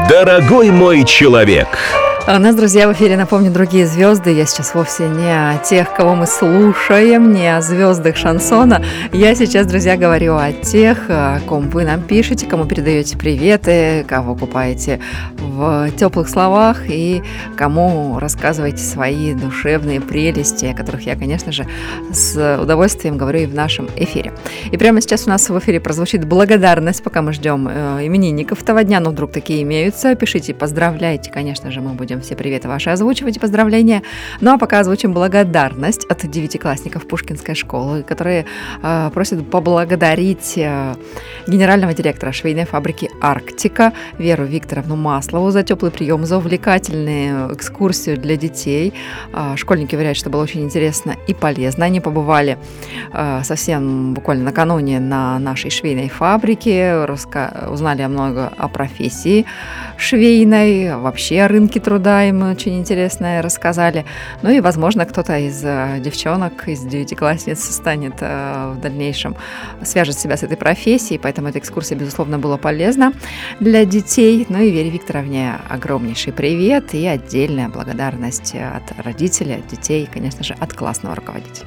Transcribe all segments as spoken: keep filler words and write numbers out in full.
Дорогой мой человек. А у нас, друзья, в эфире, напомню, другие звезды. Я сейчас вовсе не о тех, кого мы слушаем, не о звездах шансона. Я сейчас, друзья, говорю о тех, о ком вы нам пишете, кому передаете приветы, кого купаете в теплых словах и кому рассказываете свои душевные прелести, о которых я, конечно же, с удовольствием говорю и в нашем эфире. И прямо сейчас у нас в эфире прозвучит благодарность, пока мы ждем именинников этого дня, но вдруг такие имеются. Пишите, поздравляйте, конечно же, мы будем все приветы ваши озвучивать и поздравления. Ну а пока озвучим благодарность от девятиклассников Пушкинской школы, которые э, просят поблагодарить э, генерального директора швейной фабрики «Арктика» Веру Викторовну Маслову за теплый прием, за увлекательную экскурсию для детей. Э, школьники говорят, что было очень интересно и полезно. Они побывали э, совсем буквально накануне на нашей швейной фабрике, раска- узнали много о профессии швейной, вообще о рынке труда им очень интересное рассказали. Ну и, возможно, кто-то из э, девчонок, из девятиклассниц станет э, в дальнейшем, свяжет себя с этой профессией, поэтому эта экскурсия, безусловно, была полезна для детей. Ну и Вере Викторовне огромнейший привет и отдельная благодарность от родителей, от детей и, конечно же, от классного руководителя.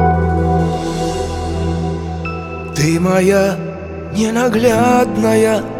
Ты моя ненаглядная